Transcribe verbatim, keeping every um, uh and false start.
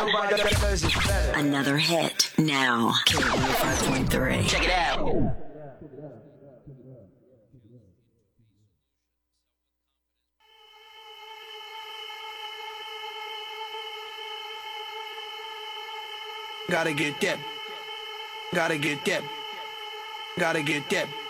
Another hit now. K one oh five point three. Check it out. Gotta get that. Gotta get that. Gotta get that.